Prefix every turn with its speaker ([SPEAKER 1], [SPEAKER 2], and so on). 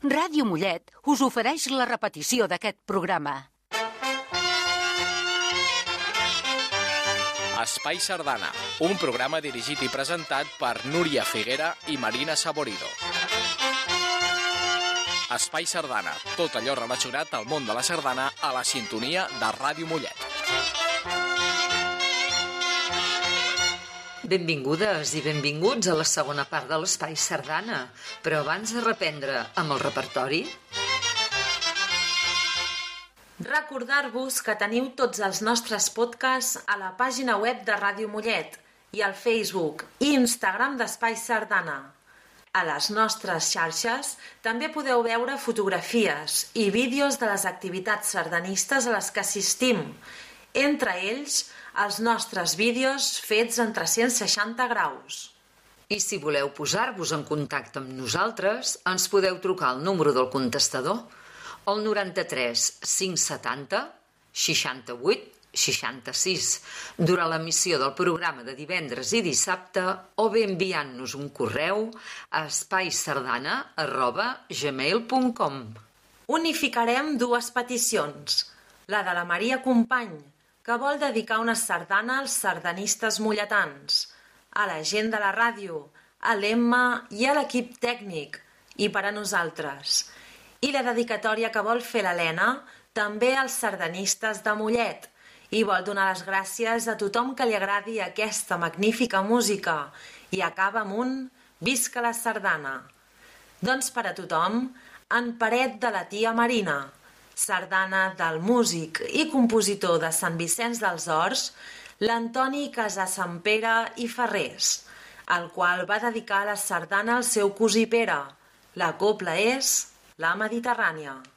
[SPEAKER 1] Ràdio Mollet us ofereix la repetició d'aquest programa.
[SPEAKER 2] Espai Sardana, un programa dirigit i presentat per Núria Figuera i Marina Saborido. Espai Sardana, tot allò relacionat al món de la sardana a la sintonia de Ràdio Mollet.
[SPEAKER 3] Benvingudes i benvinguts a la segona part de l'Espai Sardana, però abans de reprendre amb el repertori...
[SPEAKER 4] Recordar-vos que teniu tots els nostres podcasts a la pàgina web de Ràdio Mollet i al Facebook i Instagram d'Espai Sardana. A les nostres xarxes també podeu veure fotografies i vídeos de les activitats sardanistes a les que assistim, entre ells els nostres vídeos fets en 360 graus.
[SPEAKER 3] I si voleu posar-vos en contacte amb nosaltres, ens podeu trucar al número del contestador, el 93 570 68 66, durant l'emissió del programa de divendres i dissabte, o bé enviant-nos un correu a espaisardana@gmail.com.
[SPEAKER 4] Unificarem dues peticions, la de la Maria Company, que vol dedicar una sardana als sardanistes molletans, a la gent de la ràdio, a l'Emma i a l'equip tècnic, i per a nosaltres. I la dedicatòria que vol fer l'Helena també als sardanistes de Mollet, i vol donar les gràcies a tothom que li agradi aquesta magnífica música, i acaba amb un Visca la sardana. Doncs per a tothom, en Paret de la tia Marina, sardana del músic i compositor de Sant Vicenç dels Horts, l'Antoni Casasampere i Ferrés, el qual va dedicar la sardana al seu cosí Pere. La cobla és la Mediterrània.